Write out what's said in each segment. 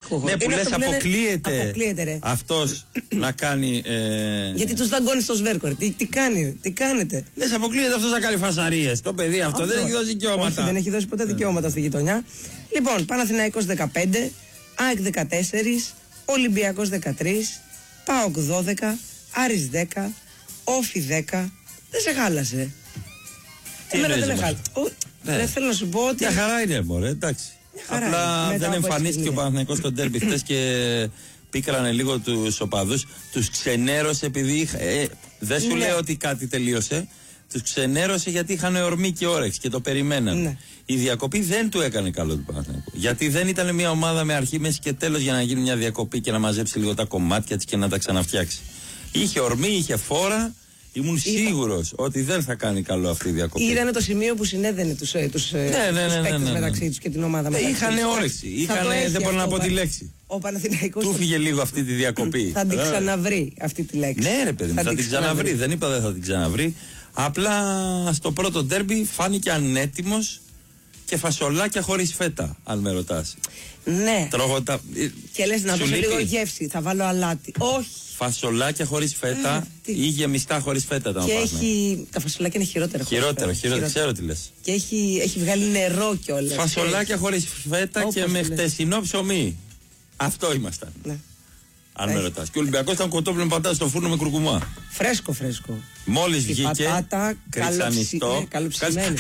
Ναι, που λες αποκλείεται αυτός να κάνει. Γιατί τους δαγκώνει στο Σβέρκορ. Τι κάνετε. Λες αποκλείεται αυτός να κάνει φασαρίες. Το παιδί αυτό δεν έχει δώσει δικαιώματα. Όχι, δεν έχει δώσει ποτέ δικαιώματα στη γειτονιά. Λοιπόν, Παναθηναϊκός 15, ΑΕΚ 14, Ολυμπιακός 13, ΠΑΟΚ 12, Άρης 10, Όφι 10. Δεν σε χάλασε. Εμένα δεν με χάλασε. Δεν θέλω να σου πω ότι. Μια χαρά είναι, μωρέ, εντάξει. Απλά δεν εμφανίστηκε ο Παναθηναϊκός στο ντέρμπι χτες και πίκρανε λίγο τους οπαδούς. Τους ξενέρωσε επειδή. Δεν σου λέω ότι κάτι τελείωσε. Τους ξενέρωσε γιατί είχαν ορμή και όρεξη και το περιμέναν. Ναι. Η διακοπή δεν του έκανε καλό του Παναθηναϊκού. Γιατί δεν ήταν μια ομάδα με αρχή, μέση και τέλος για να γίνει μια διακοπή και να μαζέψει λίγο τα κομμάτια της και να τα ξαναφτιάξει. Είχε ορμή, είχε φόρα. Ήμουν σίγουρος ότι δεν θα κάνει καλό αυτή η διακοπή. Ήταν το σημείο που συνέδαινε τους παίκτες μεταξύ τους και την ομάδα μεταξύ τους. Είχαν όρεξη. Δεν μπορώ να πω τη λέξη. Ο Παναθηναϊκός του φύγε λίγο αυτή τη διακοπή. Θα την ξαναβρει αυτή τη λέξη. Ναι, ρε παιδί μου, θα την ξαναβρει. Δεν είπα δεν θα την ξαναβρει. Απλά στο πρώτο ντέρμπι φάνηκε ανέτοιμος και φασολάκια χωρίς φέτα, αν με ρωτάς. Ναι. Τρώγω τα. Και λες να δώσω λίγο γεύση, θα βάλω αλάτι. Όχι. Φασολάκια χωρίς φέτα ή γεμιστά χωρίς φέτα τα και τα φασολάκια είναι χειρότερα. Χειρότερο, ξέρω τι λες. Και έχει βγάλει νερό κιόλας. Φασολάκια χωρίς φέτα και με χτεσινό ψωμί. Αυτό ήμασταν. Ναι. Αν με ρωτάς. Και ο Ολυμπιακός ήταν κοτόπουλο με πατάτα στο φούρνο με κουρκουμά. Φρέσκο. Μόλις βγήκε. Πατάτα, κρυξανιστό. Καλοψημένη.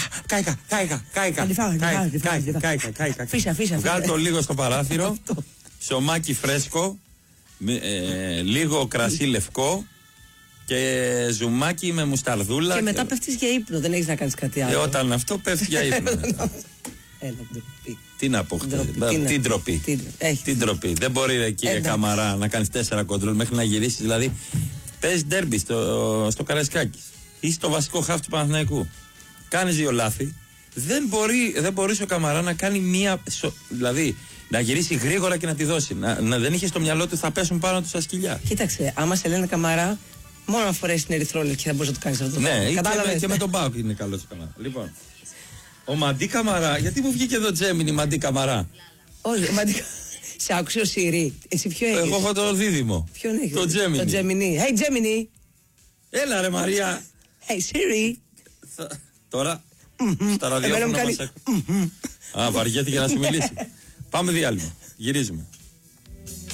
Κάικα. Φύσα. Βγάλ' το λίγο στο παράθυρο. Ψωμάκι φρέσκο. Λίγο κρασί λευκό. Και ζουμάκι με μουσταρδούλα. Και μετά πέφτεις για ύπνο, δεν έχεις να κάνεις κάτι άλλο. Όταν αυτό πέφτει για ύπνο. ντροπή. Τι να πω, την ντροπή. Την ντροπή. Δεν μπορεί, κύριε Καμαρά, να κάνεις 4 κοντρόλ μέχρι να γυρίσεις. Δηλαδή, παίζεις ντέρμπι στο Καραϊσκάκης ή στο βασικό χαφ του Παναθηναϊκού. Κάνεις 2 λάθη. Δεν μπορεί ο Καμαρά να κάνει μία. Δηλαδή, να γυρίσει γρήγορα και να τη δώσει. Δεν είχε στο μυαλό του θα πέσουν πάνω του στα σκυλιά. Κοίταξε, άμα σε λένε Καμαρά, μόνο να φορέσει την ερυθρόλευκη θα μπορείς να το κάνεις αυτό. Ναι, και με τον Πάοκ είναι καλό του Καμαρά. Λοιπόν. Ο Μαντί Καμαρά, γιατί μου βγήκε εδώ Τζέμινι Μαντί Καμαρά. Όχι, ο Μαντί. Σε άκουσε ο Σιρή. Εσύ ποιο έχεις? Εγώ έχω το δίδυμο. Ποιον έχεις? Το Τζέμινι. Το Τζέμινι. Hey Τζέμινι. Έλα ρε Μαρία. Hey Siri. Τώρα στα ραδιόφωνα μας βαριέται για να σου μιλήσει. Πάμε διάλειμμα. Γυρίζουμε.